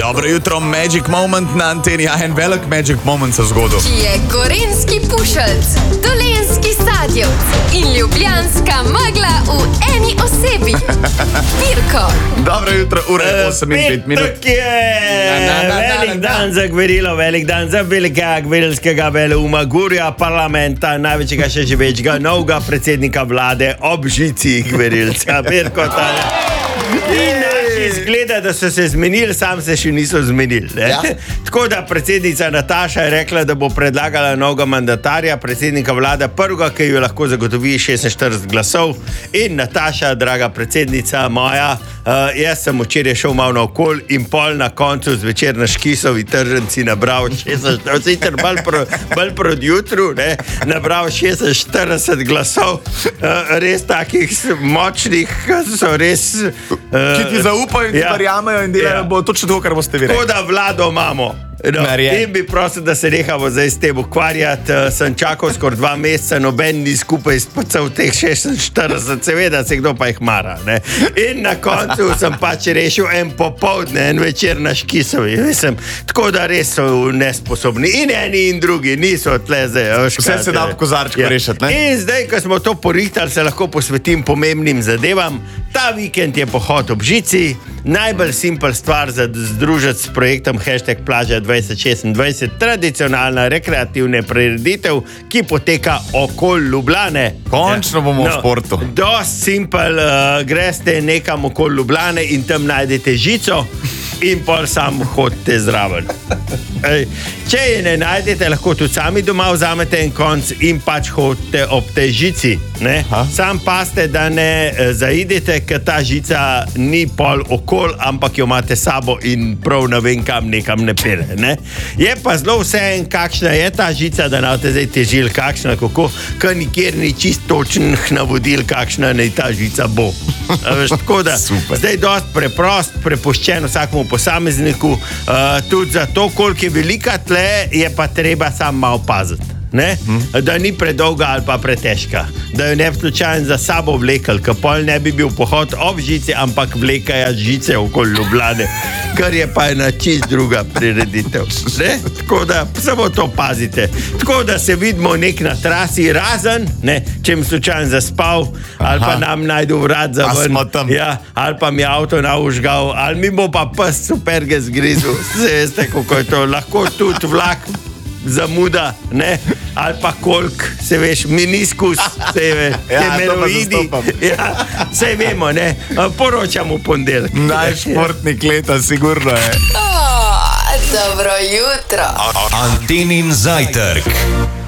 Dobro jutro, Magic Moment na anteni. Ja, en velik Magic Moment se zgodil. Ki je gorenjski pušelc, dolenjski sadjevc in ljubljanska megla v eni osebi. Pirko. Dobro jutro, ura je 8 in 5 minut. Petek je velik dan za Gverilo, velik dan za velikega gverilskega veleuma, gurja parlamenta, največjega še živečega, novega predsednika vlade ob žici Gverilca. Pirko, in izgleda, da so se zmenili, sam se še niso zmenili. Ja. Tako da predsednica Nataša je rekla, da bo predlagala novega mandatarja, predsednika vlade, prvega, ki jo lahko zagotovi 46 glasov. In Nataša, draga predsednica moja, jaz sem včeraj šel malo naokol in pol na koncu zvečer na Škisovi tržnici nabral 46, sicer bolj proti jutru, nabral 46 glasov, res takih močnih, so res... Ki ti zaupajo in ti verjamejo in delajo, bo točno to, kar boste vi rekli. Tako da vlado imamo. No, in bi prosil, da se nehamo zdaj s tem ukvarjati. Sem čakal skoraj 2 meseca, noben ni skupaj spacel teh 46, seveda se kdo pa jih mara. Ne? In na koncu sem pač rešil en popoldne, en večer na Škisovi. Tako da res so nesposobni. In eni in drugi niso tle zdaj. Vse se da v kozarčku rešiti. Ne? In zdaj, ko smo to porihtali, se lahko posvetim pomembnim zadevam. Ta vikend je pohod ob žici. Najbolj simpel stvar za združiti s projektom #plaža 2026, tradicionalna rekreativna prireditev, ki poteka okoli Ljubljane. Končno bomo v športu. Dost simpel, greste nekam okoli Ljubljane in tam najdete žico in pol sam hodite zraven. Če je ne najdete, lahko tudi sami doma vzamete en konc in pač hodite ob tej žici. Sam paste, da ne zaidete, ker ta žica ni pol okol, ampak jo imate sabo in prav ne vem kam nekam ne pere. Ne? Je pa zelo vseeno, kakšna je ta žica, da nate zdaj težil, kakšna, kako, ker nikjer ni čist točnih navodil, kakšna naj ta žica bo. Tako da, zdaj dost preprost, prepuščen vsakemu posamezniku, tudi za to, koliko je velika tle, je pa treba sam malo paziti. Da ni predolga ali pa pretežka, da jo ne bi slučajno za sabo vlekel, ker pol ne bi bil pohod ob žici, ampak vlekajo žice okoli Ljubljane, kar je pa ena čist druga prireditev. Tako da samo to pazite. Tako da se vidimo nek na trasi, razen, če mi slučajno zaspal, ali pa nam najdu vrat za ven, ali pa mi avto naužgal, ali mi bo pa pes superge zgrizel. Se veste, kako je to, lahko tudi vlak zamuda, ali pa kolk, se veš, meniskus, se veš, hemeroidi, se vemo, poročamo v ponedeljek. Najšportnik leta, sigurno je. Dobro jutro. Antenin zajtrk.